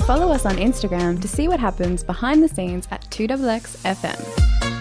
follow us on Instagram to see what happens behind the scenes at 2XX FM.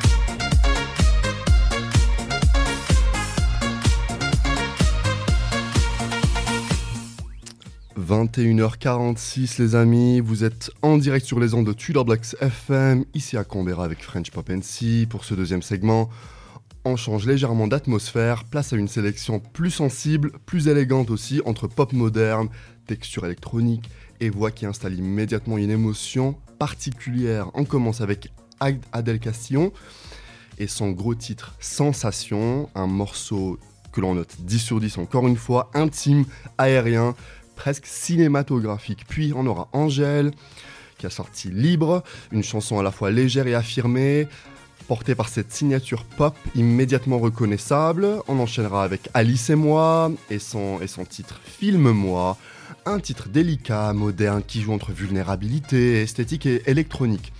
21h46 les amis, vous êtes en direct sur les ondes de Tudor Blacks FM, ici à Canberra avec French Pop NC. Pour ce deuxième segment, on change légèrement d'atmosphère, place à une sélection plus sensible, plus élégante aussi, entre pop moderne, texture électronique et voix qui installe immédiatement une émotion particulière. On commence avec Adèle Castillon et son gros titre Sensation, un morceau que l'on note 10 sur 10 encore une fois, intime, aérien, presque cinématographique. Puis on aura Angèle qui a sorti Libre, une chanson à la fois légère et affirmée, portée par cette signature pop immédiatement reconnaissable. On enchaînera avec Alice et moi et son titre Filme-moi, un titre délicat, moderne, qui joue entre vulnérabilité, esthétique et électronique.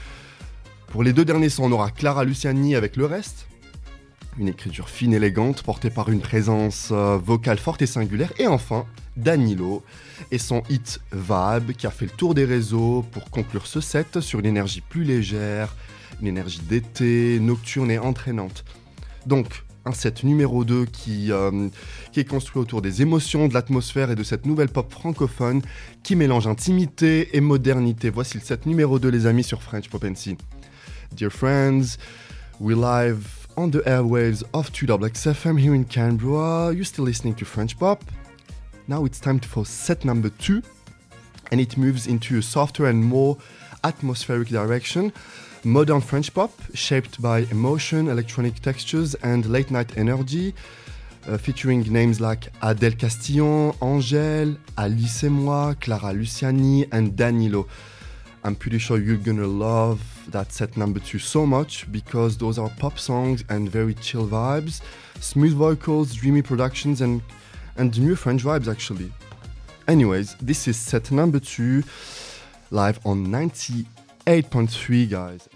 Pour les deux derniers sons, on aura Clara Luciani avec Le Reste, une écriture fine, élégante, portée par une présence vocale forte et singulière. Et enfin, Danilo et son hit Vibe, qui a fait le tour des réseaux pour conclure ce set sur une énergie plus légère, une énergie d'été, nocturne et entraînante. Donc, un set numéro 2 qui est construit autour des émotions, de l'atmosphère et de cette nouvelle pop francophone qui mélange intimité et modernité. Voici le set numéro 2 les amis sur French Pop NC. Dear friends, we're live on the airwaves of 2XX FM here in Canberra. You're still listening to French Pop. Now it's time for set number 2, and it moves into a softer and more atmospheric direction. Modern French pop, shaped by emotion, electronic textures and late night energy, featuring names like Adèle Castillon, Angèle, Alice et moi, Clara Luciani and Danilo. I'm pretty sure you're gonna love that set number 2 so much because those are pop songs and very chill vibes, smooth vocals, dreamy productions and new French vibes actually. Anyways, this is set number 2 live on 98.3 guys.